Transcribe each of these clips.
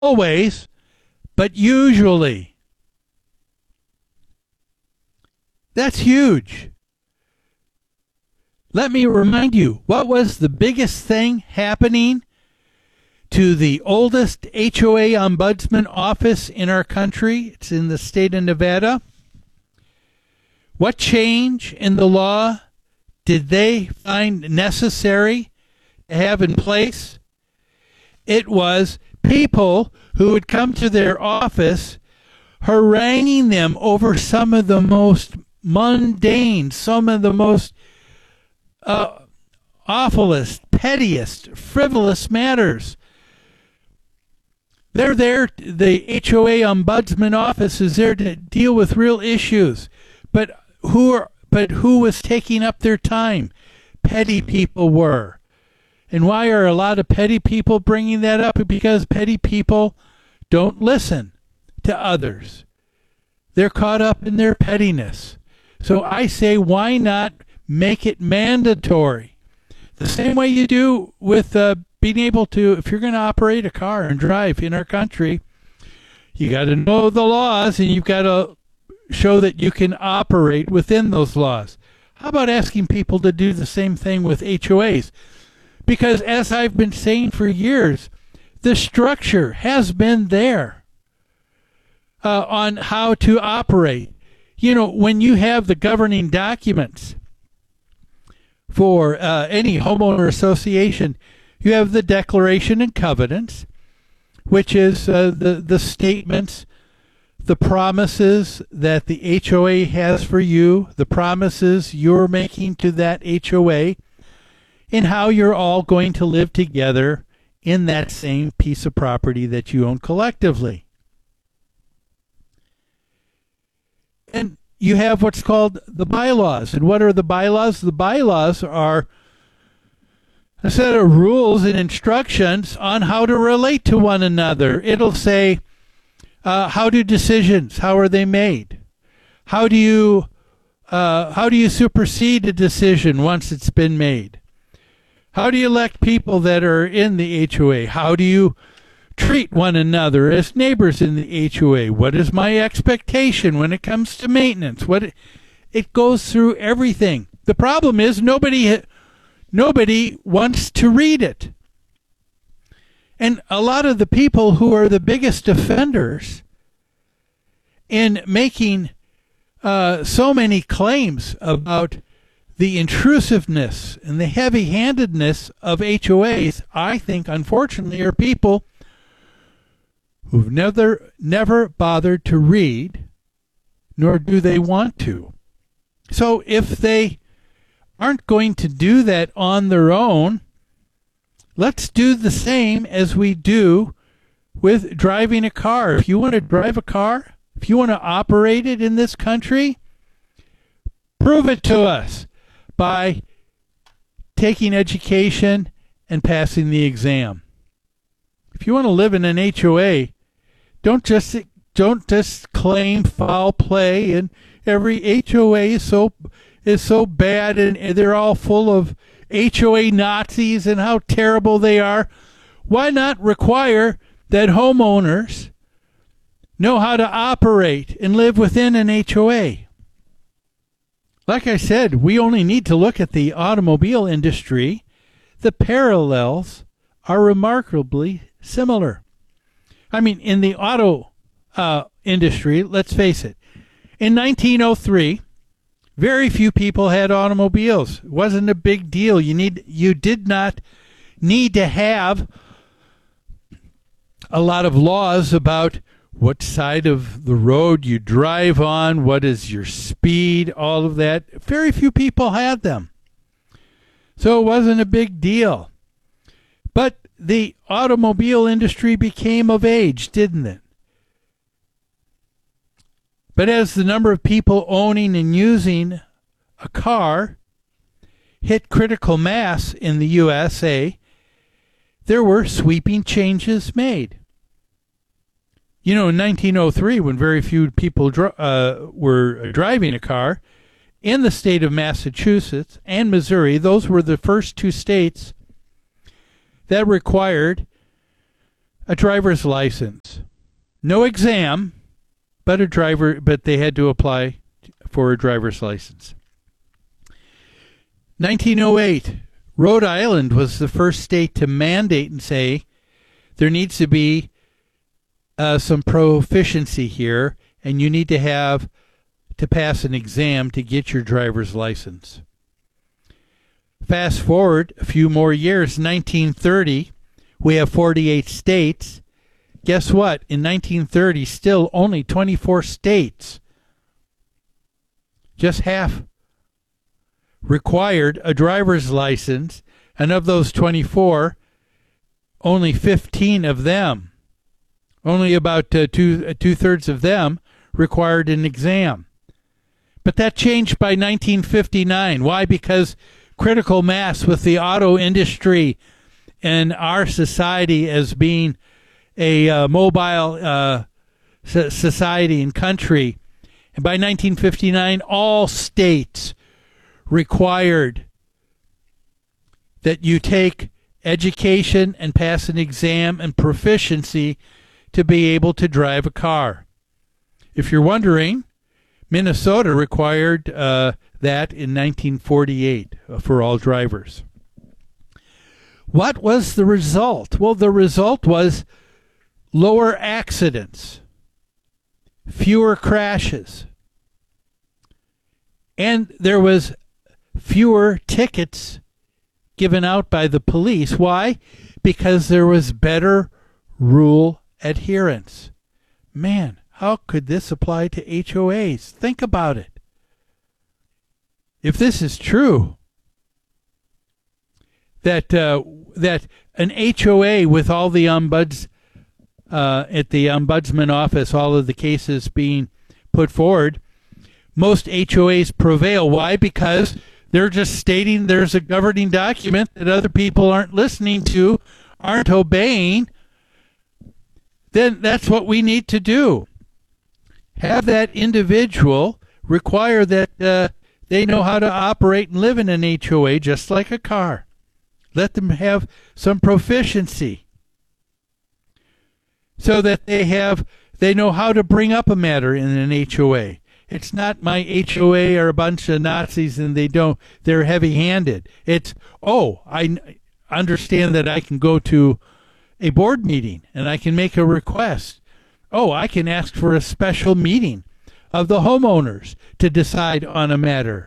always, but usually. That's huge. Let me remind you, what was the biggest thing happening to the oldest HOA ombudsman office in our country? It's in the state of Nevada. What change in the law did they find necessary to have in place? It was people who would come to their office haranguing them over some of the most mundane, some of the most awfulest, pettiest, frivolous matters. They're there, the HOA ombudsman office is there to deal with real issues. But who was taking up their time? Petty people were. And why are a lot of petty people bringing that up? Because petty people don't listen to others. They're caught up in their pettiness. So I say, why not make it mandatory? The same way you do with being able to, if you're going to operate a car and drive in our country, you got to know the laws and you've got to show that you can operate within those laws. How about asking people to do the same thing with HOAs? Because as I've been saying for years, the structure has been there on how to operate. You know, when you have the governing documents for any homeowner association, you have the Declaration and Covenants, which is the statements, the promises that the HOA has for you, the promises you're making to that HOA, and how you're all going to live together in that same piece of property that you own collectively. And you have what's called the bylaws. And what are the bylaws? The bylaws are a set of rules and instructions on how to relate to one another. It'll say, how do decisions, how are they made? How do you supersede a decision once it's been made? How do you elect people that are in the HOA? How do you treat one another as neighbors in the HOA? What is my expectation when it comes to maintenance? It goes through everything. The problem is nobody wants to read it. And a lot of the people who are the biggest offenders in making so many claims about the intrusiveness and the heavy-handedness of HOAs, I think, unfortunately, are people who've never bothered to read, nor do they want to. So if they aren't going to do that on their own, let's do the same as we do with driving a car. If you want to drive a car, if you want to operate it in this country, prove it to us by taking education and passing the exam. If you want to live in an HOA, don't just claim foul play and every HOA is so bad and they're all full of HOA Nazis and how terrible they are. Why not require that homeowners know how to operate and live within an HOA? Like I said, we only need to look at the automobile industry. The parallels are remarkably similar. I mean, in the auto industry, let's face it, in 1903, very few people had automobiles. It wasn't a big deal. You did not need to have a lot of laws about what side of the road you drive on, what is your speed, all of that. Very few people had them. So it wasn't a big deal. But the automobile industry became of age, didn't it? But as the number of people owning and using a car hit critical mass in the USA, there were sweeping changes made. You know, in 1903, when very few people were driving a car, in the state of Massachusetts and Missouri, those were the first two states that required a driver's license. No exam, but they had to apply for a driver's license. 1908, Rhode Island was the first state to mandate and say there needs to be some proficiency here, and you need to pass an exam to get your driver's license. Fast forward a few more years, 1930, we have 48 states. Guess what? In 1930, still only 24 states, just half, required a driver's license, and of those 24, only 15 of them, only about two-thirds of them required an exam. But that changed by 1959. Why? Because critical mass with the auto industry and our society as being a mobile society and country. And by 1959, all states required that you take education and pass an exam and proficiency to be able to drive a car. If you're wondering, Minnesota required that in 1948 for all drivers. What was the result? Well, the result was lower accidents, fewer crashes, and there was fewer tickets given out by the police. Why? Because there was better rule adherence. Man, how could this apply to HOAs? Think about it. If this is true, that an HOA with all the ombuds at the ombudsman office, all of the cases being put forward, most HOAs prevail. Why? Because they're just stating there's a governing document that other people aren't listening to, aren't obeying. Then that's what we need to do. Have that individual require that they know how to operate and live in an HOA just like a car. Let them have some proficiency so that they know how to bring up a matter in an HOA. It's not my HOA are a bunch of Nazis and they're heavy-handed. It's, I understand that I can go to a board meeting and I can make a request. I can ask for a special meeting of the homeowners to decide on a matter.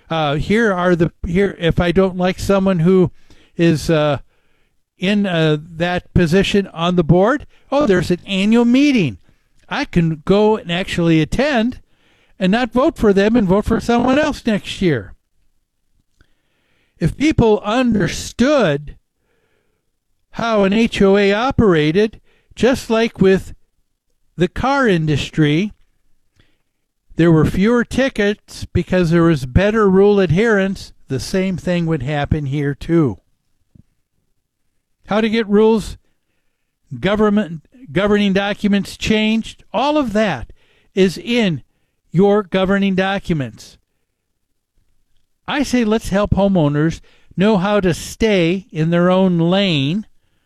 If I don't like someone who is in that position on the board, there's an annual meeting. I can go and actually attend and not vote for them and vote for someone else next year. If people understood how an HOA operated, just like with the car industry, there were fewer tickets because there was better rule adherence, the same thing would happen here too. How to get rules, governing documents changed, all of that is in your governing documents. I say let's help homeowners know how to stay in their own lane.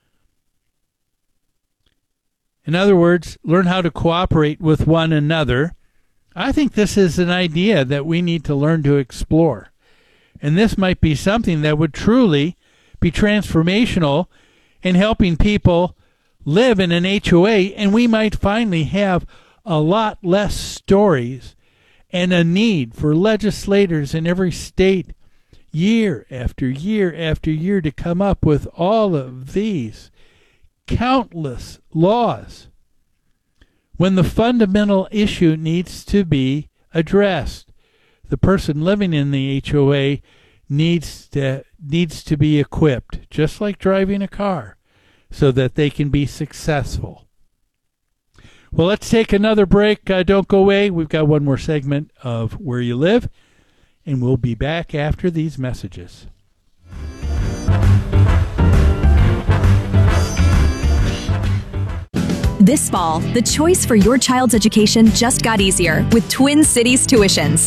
In other words, learn how to cooperate with one another. I think this is an idea that we need to learn to explore. And this might be something that would truly be transformational in helping people live in an HOA, and we might finally have a lot less stories and a need for legislators in every state year after year after year to come up with all of these countless laws when the fundamental issue needs to be addressed. The person living in the HOA needs to be equipped, just like driving a car, so that they can be successful. Well, let's take another break. Don't go away. We've got one more segment of Where You Live, and we'll be back after these messages. This fall, the choice for your child's education just got easier with Twin Cities Tuitions.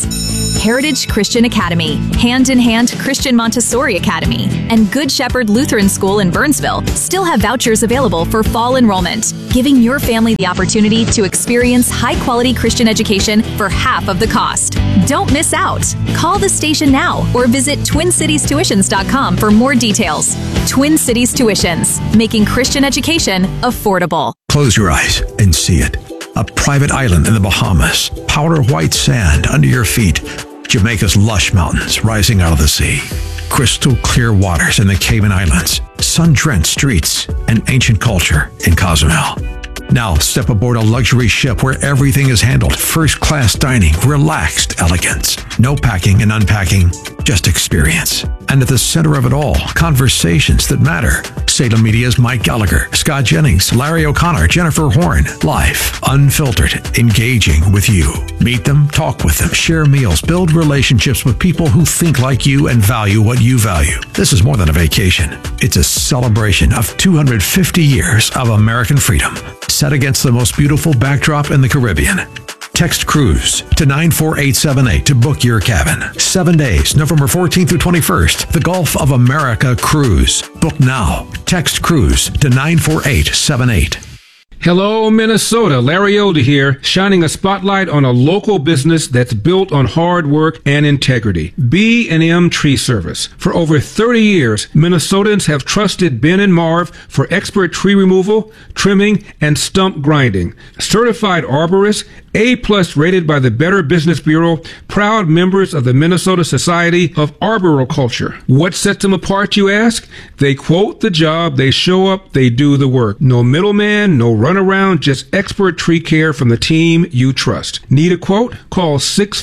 Heritage Christian Academy, Hand in Hand Christian Montessori Academy, and Good Shepherd Lutheran School in Burnsville still have vouchers available for fall enrollment, giving your family the opportunity to experience high-quality Christian education for half of the cost. Don't miss out. Call the station now or visit TwinCitiesTuitions.com for more details. Twin Cities Tuitions, making Christian education affordable. Close your eyes and see it. A private island in the Bahamas, powder white sand under your feet, Jamaica's lush mountains rising out of the sea, crystal clear waters in the Cayman Islands, sun-drenched streets, and ancient culture in Cozumel. Now step aboard a luxury ship where everything is handled, first-class dining, relaxed elegance. No packing and unpacking, just experience. And at the center of it all, conversations that matter. Salem Media's Mike Gallagher, Scott Jennings, Larry O'Connor, Jennifer Horn. Live, unfiltered, engaging with you. Meet them, talk with them, share meals, build relationships with people who think like you and value what you value. This is more than a vacation. It's a celebration of 250 years of American freedom, set against the most beautiful backdrop in the Caribbean. Text Cruise to 94878 to book your cabin. 7 days, November 14th through 21st. The Gulf of America Cruise. Book now. Text Cruise to 94878. Hello, Minnesota. Larry Older here, shining a spotlight on a local business that's built on hard work and integrity. B&M Tree Service. For over 30 years, Minnesotans have trusted Ben and Marv for expert tree removal, trimming, and stump grinding. Certified arborists, A+ rated by the Better Business Bureau, proud members of the Minnesota Society of Arboriculture. What sets them apart, you ask? They quote the job, they show up, they do the work. No middleman, no runaround, just expert tree care from the team you trust. Need a quote? Call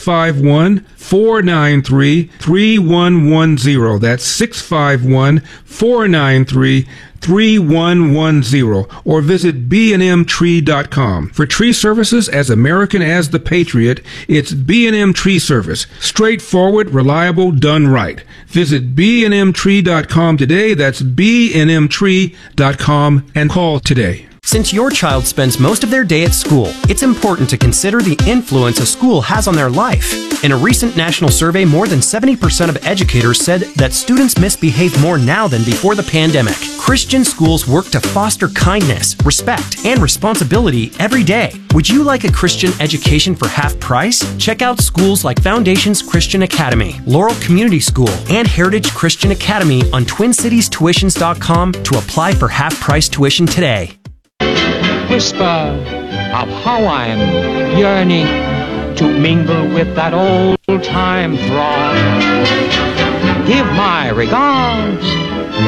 651-493-3110. That's 651-493-3110, or visit bnmtree.com. For tree services as American as the Patriot, it's B&M Tree Service. Straightforward, reliable, done right. Visit bnmtree.com today. That's bnmtree.com, and call today. Since your child spends most of their day at school, it's important to consider the influence a school has on their life. In a recent national survey, more than 70% of educators said that students misbehave more now than before the pandemic. Christian schools work to foster kindness, respect, and responsibility every day. Would you like a Christian education for half price? Check out schools like Foundations Christian Academy, Laurel Community School, and Heritage Christian Academy on TwinCitiesTuitions.com to apply for half-price tuition today. Whisper of how I'm yearning to mingle with that old-time throng. Give my regards